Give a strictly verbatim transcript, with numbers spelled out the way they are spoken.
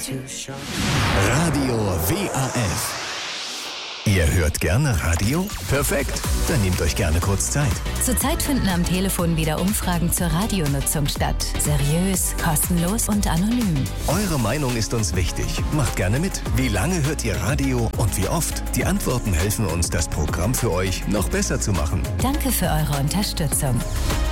Radio W A F. Ihr hört gerne Radio? Perfekt, dann nehmt euch gerne kurz Zeit. Zurzeit finden am Telefon wieder Umfragen zur Radionutzung statt. Seriös, kostenlos und anonym. Eure Meinung ist uns wichtig. Macht gerne mit. Wie lange hört ihr Radio und wie oft? Die Antworten helfen uns, das Programm für euch noch besser zu machen. Danke für eure Unterstützung.